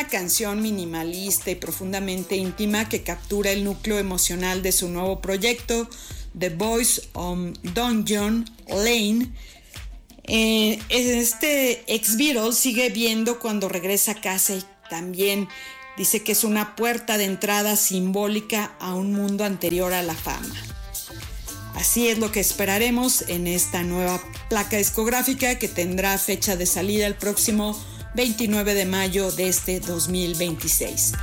una canción minimalista y profundamente íntima que captura el núcleo emocional de su nuevo proyecto, The Boys on Dungeon Lane. Este ex-Beatle sigue viendo cuando regresa a casa y también dice que es una puerta de entrada simbólica a un mundo anterior a la fama. Así es lo que esperaremos en esta nueva placa discográfica que tendrá fecha de salida el próximo 29 de mayo de este 2026.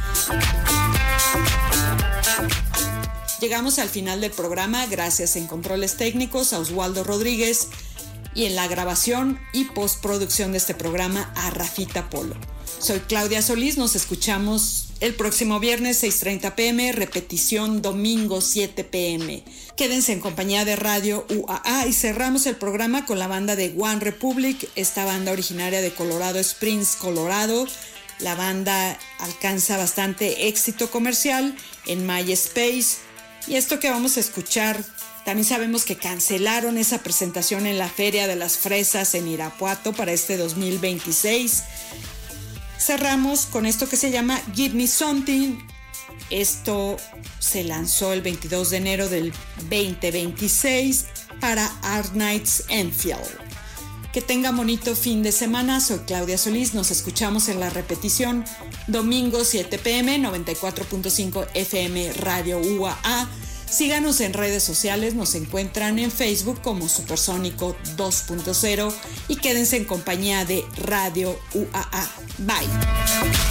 Llegamos al final del programa, gracias en controles técnicos a Oswaldo Rodríguez y en la grabación y postproducción de este programa a Rafita Polo. Soy Claudia Solís, nos escuchamos el próximo viernes 6:30 p.m, repetición domingo 7 p.m. Quédense en compañía de Radio UAA y cerramos el programa con la banda de One Republic, esta banda originaria de Colorado Springs, Colorado. La banda alcanza bastante éxito comercial en MySpace y esto que vamos a escuchar, también sabemos que cancelaron esa presentación en la Feria de las Fresas en Irapuato para este 2026. Cerramos con esto que se llama Give Me Something. Esto se lanzó el 22 de enero del 2026 para Art Nights Enfield. Que tengan bonito fin de semana. Soy Claudia Solís. Nos escuchamos en la repetición domingo 7 p.m. 94.5 FM Radio UAA. Síganos en redes sociales, nos encuentran en Facebook como Supersónico 2.0 y quédense en compañía de Radio UAA. Bye.